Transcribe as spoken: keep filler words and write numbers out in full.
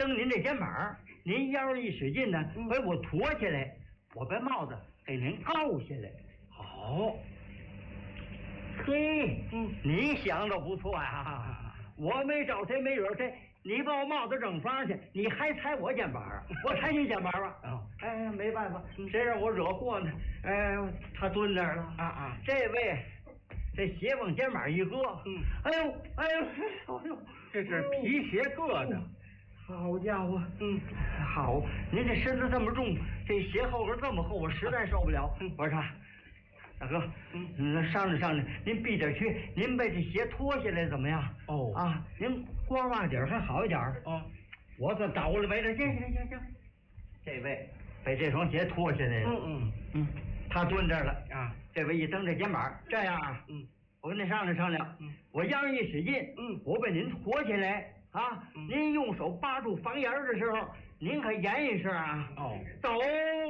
蹬您这肩膀，您腰一使劲呢，哎，我驮起来，我把帽子给您套下来。 好， 嘿，嗯，你想的不错呀，我没招谁没惹谁，你把我帽子扔房去，你还踩我肩膀，我踩你肩膀吧？ 啊， 哎，没办法，谁让我惹祸呢？哎，他蹲那儿了啊啊， 这位。这鞋往肩膀一搁，嗯，哎呦，哎呦，哎呦， 这是皮鞋硌的。 好家伙， 嗯， 好，您这身子这么重，这鞋后跟这么厚，我实在受不了。 嗯， 我说他，大哥，嗯，商量商量，您闭点去，您把这鞋脱下来怎么样？ 哦， 啊，您光袜底还好一点。 哦， 我这倒了没了，行行行行，这位把这双鞋脱下来了。 嗯嗯嗯，他蹲这儿了啊。 这位一蹬这肩膀，这样啊， 嗯， 我跟您商量商量， 嗯， 我腰一使劲， 嗯， 我把您驮起来啊， 嗯， 您用手扒住房檐的时候，您可严一声啊， 哦， 走。